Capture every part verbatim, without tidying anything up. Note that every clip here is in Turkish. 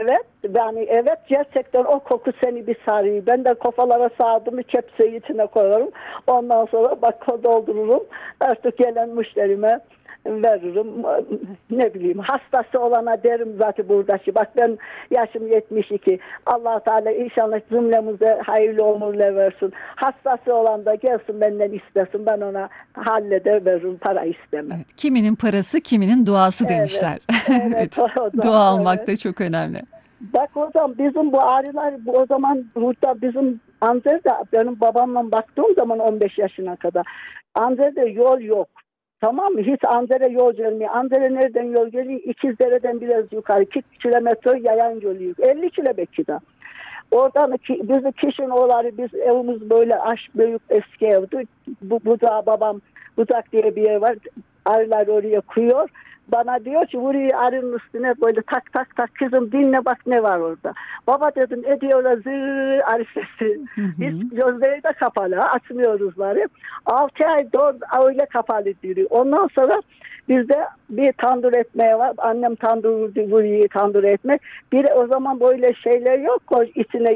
Evet, yani evet, gerçekten o koku seni bir sarıyor. Ben de kafalara sardım, kepçeyi içine koyarım. Ondan sonra bak doldururum. Artık gelen müşterime veririm. Ne bileyim, hastası olana derim zaten buradaki. Bak ben yaşım yetmiş iki. Allah Teala inşallah cümlemize hayırlı ömürler versin. Hastası olan da gelsin benden istesin. Ben ona halleder veririm. Para istemem. Evet, kiminin parası, kiminin duası Evet. demişler. Evet Evet. hocam. Dua almak Evet. da çok önemli. Bak hocam, bizim bu ağrılar bu o zaman burada bizim Anzer'de, benim babamla baktığım zaman on beş yaşına kadar Anzer'de yol yok. Tamam mı? Hiç Anzer'e yol gelmiyor. Anzer'e nereden yol geliyor? İkizdere'den biraz yukarı. iki kilometre yayan geliyor. elli kilometre de. Oradan ki, bizi kişinin oğulları, biz evimiz böyle aş büyük eski evdi. Bu bucağı babam, bucak diye bir yer var. Arılar oraya koyuyor. Bana diyor ki vuruyor arının üstüne böyle tak tak tak, kızım dinle bak ne var orada. Baba dedim, ediyorlar zırr arı sesi. Hı hı. Biz gözleri de kapalı, açmıyoruz bari. Altı ay dört öyle kapalı diyor. Ondan sonra bizde bir tandır etmeye var. Annem tandır vuruyor, tandır etmek. Bir o zaman böyle şeyler yok. O içine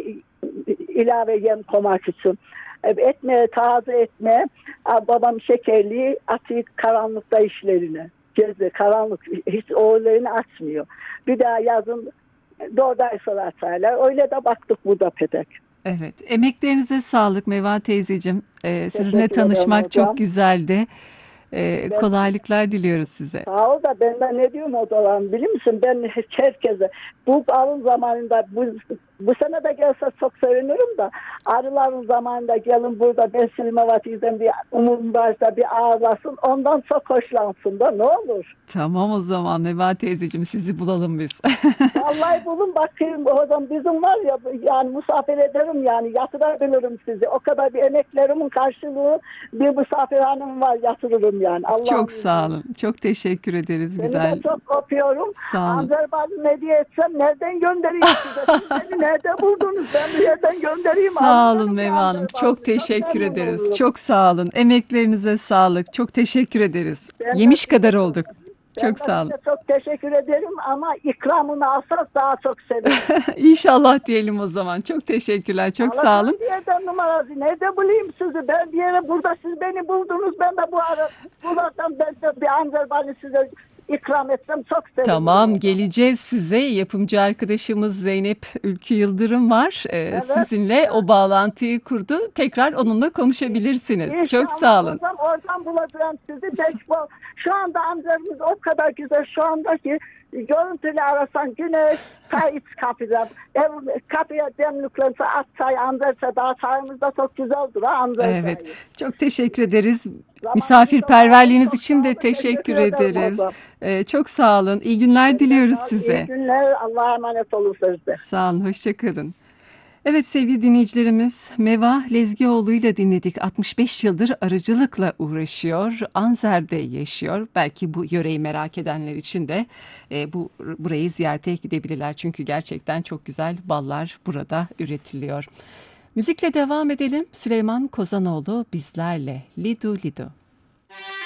ilave yem koymak için. Etmeye, taze etmeye babam şekerliği atıyor karanlıkta işlerine. Gezi, karanlık, hiç oğullarını açmıyor. Bir daha yazın dört ay sonra açarlar. Öyle de baktık burada pedek. Evet, emeklerinize sağlık Meva teyzeciğim. Ee, sizinle Teşekkür ederim tanışmak hocam. çok güzeldi. Ee, Ben, kolaylıklar diliyoruz size. sağ ol da ben de ne diyorum o zaman biliyor musun? Ben herkese bu alın zamanında bu, bu sene de gelse çok sevinirim da arıların zamanında gelin burada ben Silme Vatiz'den bir umum varsa bir ağırlasın, ondan çok hoşlansın da ne olur. Tamam o zaman Meva teyzeciğim, sizi bulalım biz. Vallahi bulun bakayım hocam, bizim var ya, yani misafir ederim, yani yatırabilirim sizi. O kadar bir emeklerimin karşılığı bir misafirhanem var, yatırırım yani. Allah'ım Çok sağ izniyle. olun. Çok teşekkür ederiz. Seni Güzel. de çok öpüyorum. Sağ olun. Azerbaycan ne diye etsem nereden göndereyim size? Siz beni nerede buldunuz? Ben bir yerden göndereyim. Sağ olun Azerbaycan, Meva Hanım. Çok Azerbaycan. teşekkür memnun ederiz. olurum. Çok sağ olun. Emeklerinize sağlık. Çok teşekkür ederiz. Ben de Yemiş kadar size- olduk. Ben Çok de sağ olun. size çok teşekkür ederim ama ikramını alsanız daha çok sevinirim. İnşallah diyelim o zaman. Çok teşekkürler. Çok sağ olun. Bir yerden numarası. Nerede bulayım sizi? Ben bir yere, burada siz beni buldunuz. Ben de bu ara buradan ben de bir Anzerbaycan'ı size ikram etsem çok sevinirim. Tamam, geleceğiz size. Yapımcı arkadaşımız Zeynep Ülkü Yıldırım var. Ee, Evet. Sizinle o bağlantıyı kurdu. Tekrar onunla konuşabilirsiniz. İnşallah Çok sağ olun. Hocam, oradan bulacağım sizi. Beş, bu- şu anda Anzer'imiz o kadar güzel şu anda ki görüntülü arasan güneş çay iç kapıda. Ev, kapıya demliklense at çay, Anzer'se daha çayımız da çok güzeldir ha Anzer Evet. çayı. Çok teşekkür ederiz. Zamanınızda Misafirperverliğiniz çok için sağ de olun. teşekkür Teşekkür ederim ederiz. hocam. Ee, çok sağ olun. İyi günler diliyoruz İyi size. günler. Allah'a emanet olun siz de. Sağ olun. Hoşçakalın. Evet sevgili dinleyicilerimiz, Meva Lezgioğlu ile dinledik. altmış beş yıldır arıcılıkla uğraşıyor. Anzer'de yaşıyor. Belki bu yöreyi merak edenler için de e, bu burayı ziyarete gidebilirler. Çünkü gerçekten çok güzel ballar burada üretiliyor. Müzikle devam edelim. Süleyman Kozanoğlu bizlerle. Lidu Lidu.